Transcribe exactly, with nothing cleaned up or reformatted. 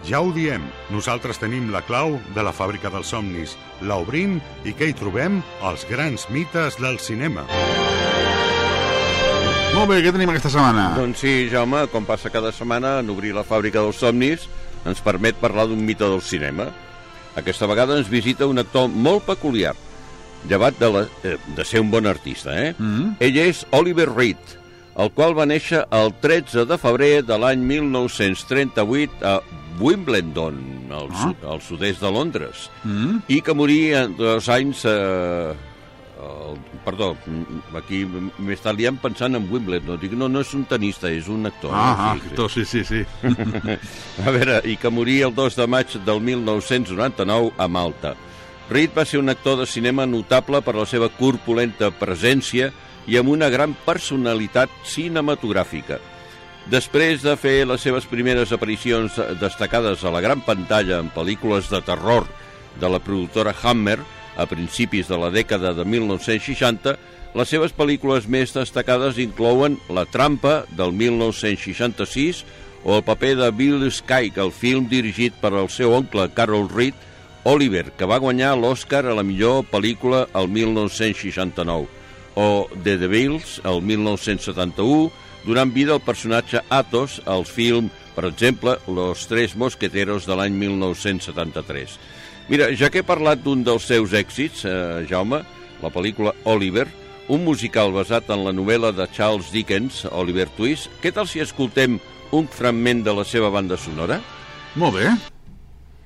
Ja ho diem, nosaltres tenim la clau de la fàbrica dels somnis. La obrim i què hi trobem? Els grans mites del cinema. Molt bé, què tenim aquesta setmana? Doncs sí, Jaume, com passa cada setmana, en obrir la fàbrica dels somnis ens permet parlar d'un mite del cinema. Aquesta vegada ens visita un actor molt peculiar, llevat de, la, de ser un bon artista, eh? Mm-hmm. Ell és Oliver Reed, el qual va néixer el tretze de febrer de l'any mil nou-cents trenta-vuit a Wimbledon, al, ah. sud, al sud-est de Londres, mm. i que moria en dos anys... Eh, el, perdó, aquí m'està liant pensant en Wimbledon. Dic, no, no és un tenista, és un actor. Ah, no? sí, actor, sí, sí, sí. A veure, i que moria el dos de maig del mil nou-cents noranta-nou a Malta. Reed va ser un actor de cinema notable per la seva corpulenta presència i amb una gran personalitat cinematogràfica. Després de fer les seves primeres aparicions destacades a la gran pantalla en pel·lícules de terror de la productora Hammer a principis de la dècada de mil nou-cents seixanta, les seves pel·lícules més destacades inclouen La trampa, del mil nou-cents seixanta-sis, o el paper de Bill Skye, el film dirigit per el seu oncle Carol Reed, Oliver, que va guanyar l'Oscar a la millor pel·lícula el mil nou-cents seixanta-nou, o The Devils, el mil nou-cents setanta-u, donant vida al personatge Athos al film, per exemple, Los Tres Mosqueteros de l'any mil nou-cents setanta-tres. Mira, ja que he parlat d'un dels seus èxits, eh, Jaume, la pel·lícula Oliver, un musical basat en la novel·la de Charles Dickens, Oliver Twist, què tal si escoltem un fragment de la seva banda sonora? Molt bé.